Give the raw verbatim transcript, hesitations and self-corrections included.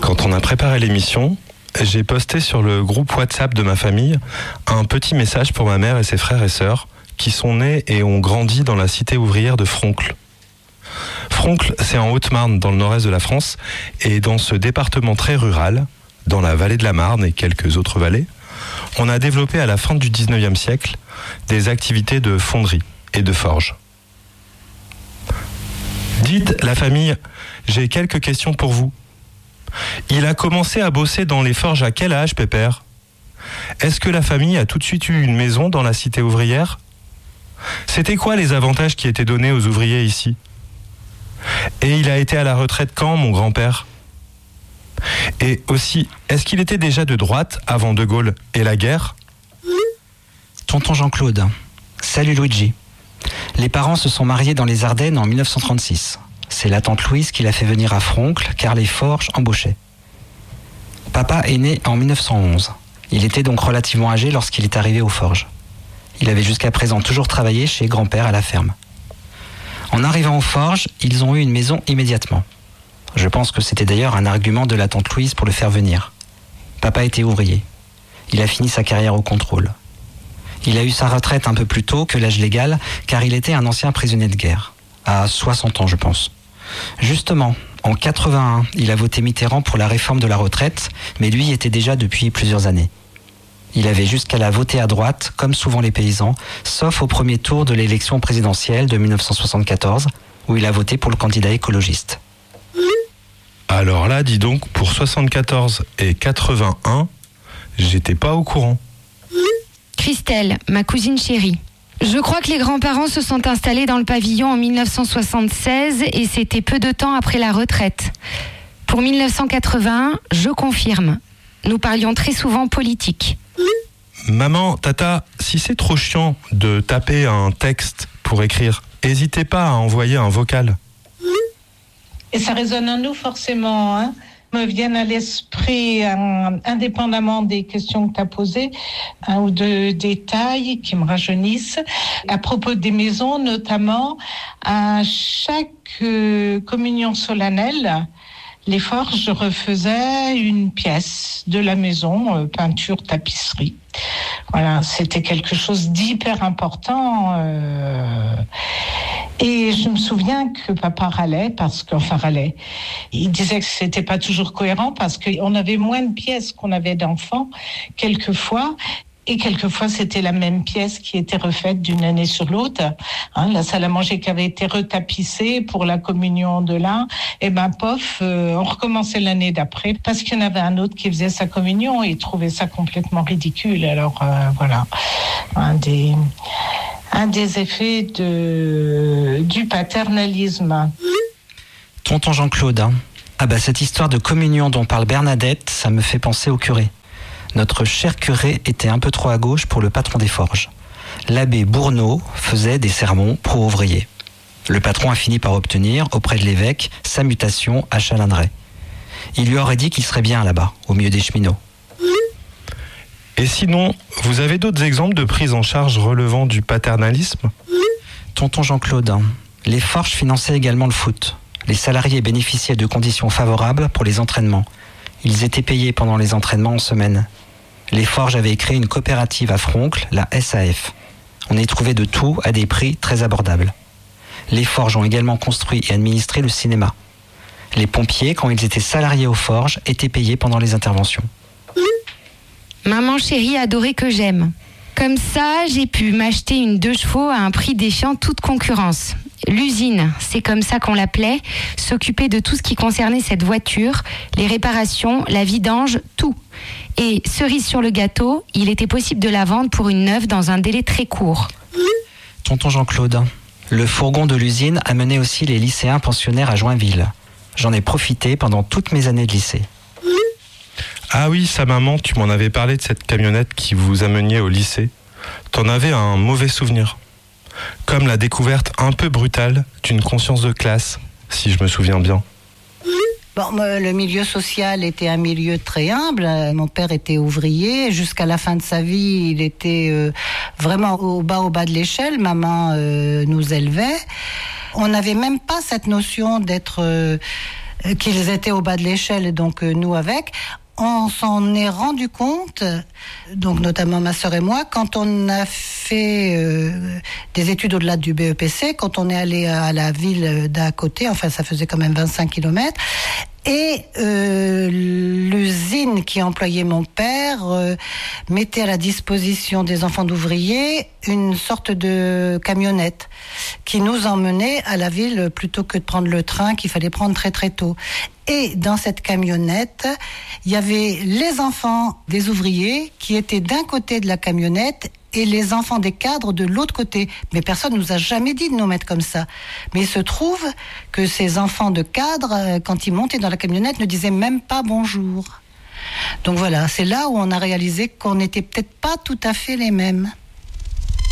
Quand on a préparé l'émission, j'ai posté sur le groupe WhatsApp de ma famille un petit message pour ma mère et ses frères et sœurs qui sont nés et ont grandi dans la cité ouvrière de Froncles. Froncles, c'est en Haute-Marne, dans le nord-est de la France, et dans ce département très rural, dans la vallée de la Marne et quelques autres vallées, on a développé à la fin du dix-neuvième siècle des activités de fonderie et de forge. Dites, la famille, j'ai quelques questions pour vous. Il a commencé à bosser dans les forges à quel âge, Pépère ? Est-ce que la famille a tout de suite eu une maison dans la cité ouvrière ? C'était quoi les avantages qui étaient donnés aux ouvriers ici ? Et il a été à la retraite quand, mon grand-père ? Et aussi, est-ce qu'il était déjà de droite avant De Gaulle et la guerre ? Tonton Jean-Claude. Salut Luigi. Les parents se sont mariés dans les Ardennes en mille neuf cent trente-six. C'est la tante Louise qui l'a fait venir à Froncles, car les forges embauchaient. Papa est né en mille neuf cent onze. Il était donc relativement âgé lorsqu'il est arrivé aux forges. Il avait jusqu'à présent toujours travaillé chez grand-père à la ferme. En arrivant aux forges, ils ont eu une maison immédiatement. Je pense que c'était d'ailleurs un argument de la tante Louise pour le faire venir. Papa était ouvrier. Il a fini sa carrière au contrôle. Il a eu sa retraite un peu plus tôt que l'âge légal, car il était un ancien prisonnier de guerre. À soixante ans, je pense. Justement, en quatre-vingt-un, il a voté Mitterrand pour la réforme de la retraite, mais lui était déjà depuis plusieurs années. Il avait jusqu'à la voter à droite, comme souvent les paysans, sauf au premier tour de l'élection présidentielle de mille neuf cent soixante-quatorze, où il a voté pour le candidat écologiste. Alors là, dis donc, pour soixante-quatorze et quatre-vingt-un, j'étais pas au courant. Christelle, ma cousine chérie. Je crois que les grands-parents se sont installés dans le pavillon en mille neuf cent soixante-seize et c'était peu de temps après la retraite. Pour mille neuf cent quatre-vingt-un, je confirme. Nous parlions très souvent politique. Maman, tata, si c'est trop chiant de taper un texte pour écrire, n'hésitez pas à envoyer un vocal. Et ça résonne en nous forcément, hein. Me viennent à l'esprit, euh, indépendamment des questions que tu as posées, un ou deux détails qui me rajeunissent. À propos des maisons, notamment, à chaque euh, communion solennelle, les forges refaisaient une pièce de la maison, euh, peinture, tapisserie. Voilà, c'était quelque chose d'hyper important. Euh, et je me souviens que papa râlait, parce qu'enfin râlait. Il disait que c'était pas toujours cohérent, parce qu'on avait moins de pièces qu'on avait d'enfants, quelquefois. Et quelquefois, c'était la même pièce qui était refaite d'une année sur l'autre. Hein, la salle à manger qui avait été retapissée pour la communion de l'un, et ben pof, euh, on recommençait l'année d'après parce qu'il y en avait un autre qui faisait sa communion et il trouvait ça complètement ridicule. Alors euh, voilà, un des un des effets de du paternalisme. Tonton Jean-Claude, hein. Ah bah cette histoire de communion dont parle Bernadette, ça me fait penser au curé. Notre cher curé était un peu trop à gauche pour le patron des forges. L'abbé Bourneau faisait des sermons pro-ouvriers. Le patron a fini par obtenir, auprès de l'évêque, sa mutation à Chalindrey. Il lui aurait dit qu'il serait bien là-bas, au milieu des cheminots. Et sinon, vous avez d'autres exemples de prise en charge relevant du paternalisme ? Tonton Jean-Claude, les forges finançaient également le foot. Les salariés bénéficiaient de conditions favorables pour les entraînements. Ils étaient payés pendant les entraînements en semaine. Les forges avaient créé une coopérative à Froncles, la S A F. On y trouvait de tout à des prix très abordables. Les forges ont également construit et administré le cinéma. Les pompiers, quand ils étaient salariés aux forges, étaient payés pendant les interventions. Maman chérie adorée que j'aime. Comme ça, j'ai pu m'acheter une deux chevaux à un prix défiant toute concurrence. L'usine, c'est comme ça qu'on l'appelait, s'occupait de tout ce qui concernait cette voiture, les réparations, la vidange, tout. Et cerise sur le gâteau, il était possible de la vendre pour une neuve dans un délai très court. Tonton Jean-Claude, le fourgon de l'usine amenait aussi les lycéens pensionnaires à Joinville. J'en ai profité pendant toutes mes années de lycée. Ah oui, ça maman, tu m'en avais parlé de cette camionnette qui vous ameniait au lycée. T'en avais un mauvais souvenir. Comme la découverte un peu brutale d'une conscience de classe, si je me souviens bien. Bon, le milieu social était un milieu très humble. Mon père était ouvrier. Jusqu'à la fin de sa vie, il était euh, vraiment au bas, au bas de l'échelle. Maman euh, nous élevait. On n'avait même pas cette notion d'être... Euh, euh, qu'ils étaient au bas de l'échelle et donc euh, nous avec. On s'en est rendu compte, donc notamment ma sœur et moi, quand on a fait euh, des études au-delà du B E P C, quand on est allé à la ville d'à côté, enfin ça faisait quand même vingt-cinq kilomètres, et euh, l'usine qui employait mon père euh, mettait à la disposition des enfants d'ouvriers une sorte de camionnette qui nous emmenait à la ville plutôt que de prendre le train qu'il fallait prendre très très tôt. Et dans cette camionnette, il y avait les enfants des ouvriers qui étaient d'un côté de la camionnette et les enfants des cadres de l'autre côté. Mais personne ne nous a jamais dit de nous mettre comme ça. Mais il se trouve que ces enfants de cadres, quand ils montaient dans la camionnette, ne disaient même pas bonjour. Donc voilà, c'est là où on a réalisé qu'on n'était peut-être pas tout à fait les mêmes.